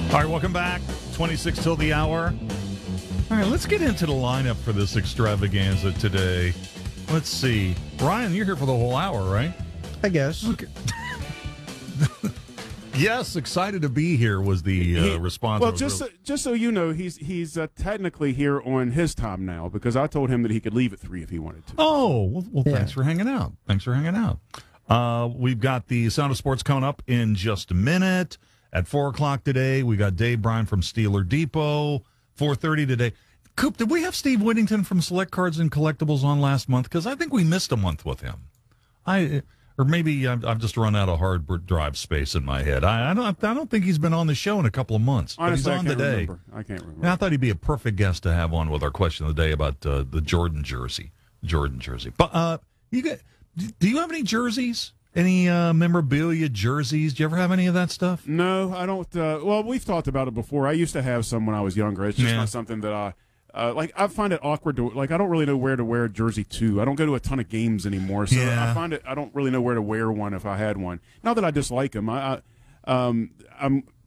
All right, welcome back. 26 till the hour. All right, let's get into the lineup for this extravaganza today. Let's see. Ryan, you're here for the whole hour, right? I guess. Okay. Yes, excited to be here was the response. Well, just so you know, he's technically here on his time now because I told him that he could leave at 3 if he wanted to. Oh, well thanks for hanging out. Thanks for hanging out. We've got the Sound of Sports coming up in just a minute. At 4 o'clock today, we got Dave Bryan from Steeler Depot. 4:30 today. Coop, did we have Steve Whittington from Select Cards and Collectibles on last month? Because I think we missed a month with him. Or maybe I've just run out of hard drive space in my head. I don't think he's been on the show in a couple of months. Honestly, but he's on today. I can't remember. And I thought he'd be a perfect guest to have on with our question of the day about the Jordan jersey. But do you have any jerseys? Any memorabilia jerseys? Do you ever have any of that stuff? No, I don't. Well, we've talked about it before. I used to have some when I was younger. It's just not something that I find it awkward to, I don't really know where to wear a jersey to. I don't go to a ton of games anymore, so I find it, I don't really know where to wear one if I had one. Not that I dislike them. I'm